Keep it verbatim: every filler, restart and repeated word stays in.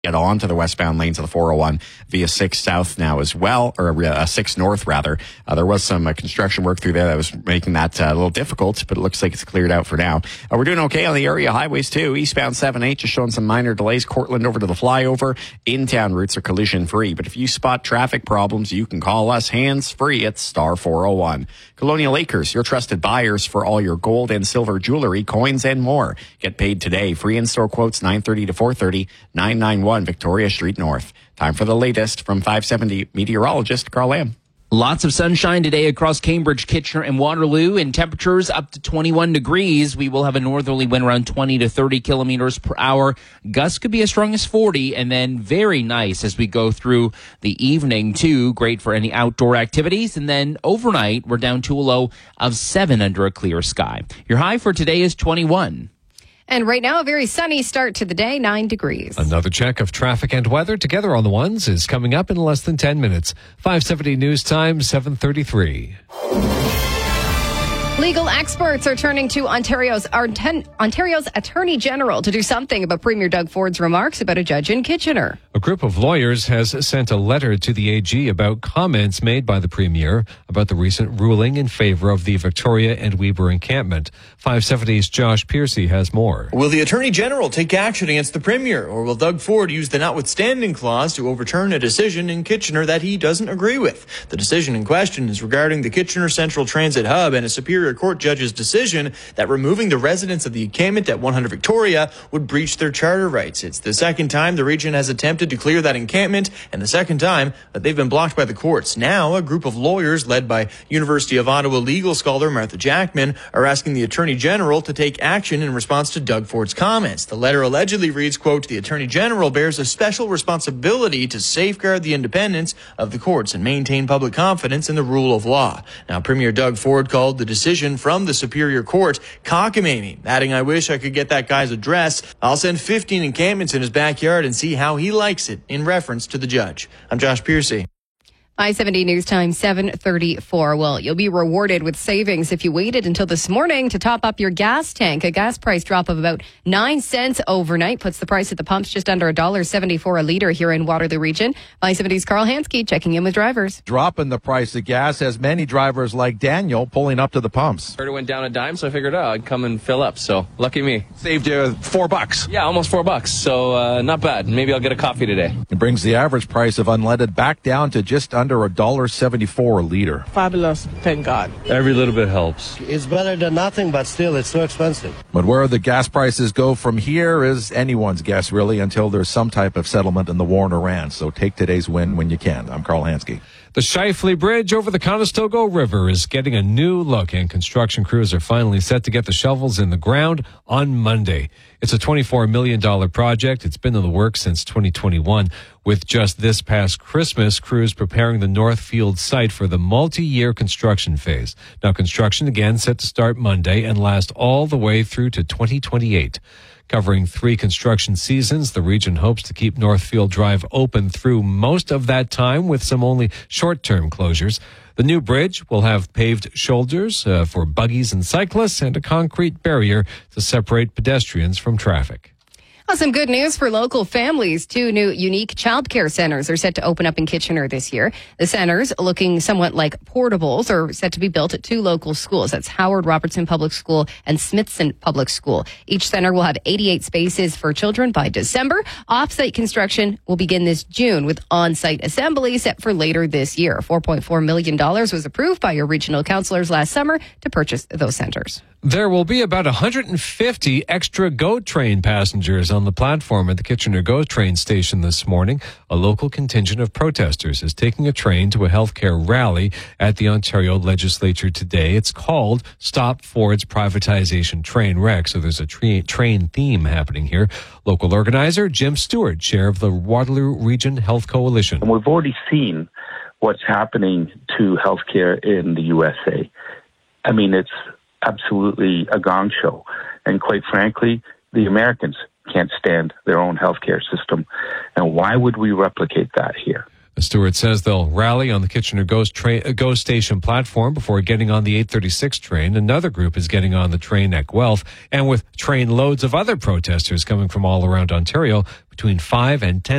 get onto the westbound lanes of the four oh one via six South now as well, or uh, six North rather. Uh, there was some uh, construction work through there that was making that uh, a little difficult, but it looks like it's cleared out for now. Uh, we're doing okay on the area highways too. Eastbound seven eight just showing some minor delays. Cortland over to the flyover. In-town routes are collision free, but if you spot traffic problems, you can call us hands free at star four oh one. Colonial Acres, your trusted buyers for all your gold and silver jewelry, coins, and more. Get paid today. Free in-store quotes nine thirty to four thirty, nine nine one Victoria Street North. Time for the latest from five seventy meteorologist Carl Lamb. Lots of sunshine today across Cambridge, Kitchener, and Waterloo, and temperatures up to twenty-one degrees. We will have a northerly wind around twenty to thirty kilometers per hour. Gusts could be as strong as forty, and then very nice as we go through the evening, too. Great for any outdoor activities. And then overnight, we're down to a low of seven under a clear sky. Your high for today is twenty-one. And right now, a very sunny start to the day, nine degrees. Another check of traffic and weather together on the ones is coming up in less than ten minutes. five seventy News Time, seven thirty-three. Legal experts are turning to Ontario's Ontario's Attorney General to do something about Premier Doug Ford's remarks about a judge in Kitchener. A group of lawyers has sent a letter to the A G about comments made by the Premier about the recent ruling in favor of the Victoria and Weber encampment. five seventy's Josh Piercy has more. Will the Attorney General take action against the Premier, or will Doug Ford use the notwithstanding clause to overturn a decision in Kitchener that he doesn't agree with? The decision in question is regarding the Kitchener Central Transit Hub and a Superior Court judge's decision that removing the residents of the encampment at one hundred Victoria would breach their charter rights. It's the second time the region has attempted to clear that encampment, and the second time that they've been blocked by the courts. Now, a group of lawyers led by University of Ottawa legal scholar Martha Jackman are asking the Attorney General to take action in response to Doug Ford's comments. The letter allegedly reads, quote, "The Attorney General bears a special responsibility to safeguard the independence of the courts and maintain public confidence in the rule of law." Now, Premier Doug Ford called the decision from the Superior Court cockamamie, adding, "I wish I could get that guy's address. I'll send fifteen encampments in his backyard and see how he likes it," in reference to the judge. I'm Josh Piercy. I seventy News Time, seven thirty-four. Well, you'll be rewarded with savings if you waited until this morning to top up your gas tank. A gas price drop of about nine cents overnight puts the price at the pumps just under one dollar seventy-four a litre here in Waterloo Region. I seventy's Carl Hansky checking in with drivers. Drop in the price of gas has many drivers like Daniel pulling up to the pumps. Heard it went down a dime, so I figured, oh, I'd come and fill up. So lucky me. Saved you four bucks. Yeah, almost four bucks. So uh, not bad. Maybe I'll get a coffee today. It brings the average price of unleaded back down to just under one dollar seventy-four a litre. Fabulous, thank God. Every little bit helps. It's better than nothing, but still, it's so expensive. But where the gas prices go from here is anyone's guess, really, until there's some type of settlement in the war in Iran. So take today's win when you can. I'm Carl Hansky. The Shifley Bridge over the Conestoga River is getting a new look, and construction crews are finally set to get the shovels in the ground on Monday. It's a twenty-four million dollars project. It's been in the works since twenty twenty-one, with just this past Christmas, crews preparing the Northfield site for the multi-year construction phase. Now, construction again set to start Monday and last all the way through to twenty twenty-eight. Covering three construction seasons, the region hopes to keep Northfield Drive open through most of that time with some only short-term closures. The new bridge will have paved shoulders uh, for buggies and cyclists and a concrete barrier to separate pedestrians from traffic. Well, some good news for local families. Two new unique childcare centers are set to open up in Kitchener this year. The centers, looking somewhat like portables, are set to be built at two local schools. That's Howard Robertson Public School and Smithson Public School. Each center will have eighty-eight spaces for children by December. Off-site construction will begin this June with on-site assembly set for later this year. four point four million dollars was approved by your regional councillors last summer to purchase those centers. There will be about one hundred fifty extra GO train passengers on the platform at the Kitchener GO train station this morning. A local contingent of protesters is taking a train to a healthcare rally at the Ontario Legislature today. It's called Stop Ford's Privatization Train Wreck, so there's a tra- train theme happening here. Local organizer Jim Stewart, chair of the Waterloo Region Health Coalition. And we've already seen what's happening to healthcare in the U S A. I mean, it's absolutely a gong show. And quite frankly, the Americans can't stand their own healthcare system. And why would we replicate that here? The Stewart says they'll rally on the Kitchener GO, tra- GO station platform before getting on the eight thirty-six train. Another group is getting on the train at Guelph, and with train loads of other protesters coming from all around Ontario between five and ten